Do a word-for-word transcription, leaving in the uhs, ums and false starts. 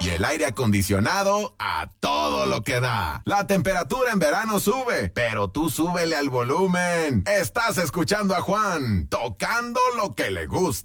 y el aire acondicionado a todo lo que da. La temperatura en verano sube, pero tú súbele al volumen. Estás escuchando a Juan, tocando lo que le gusta.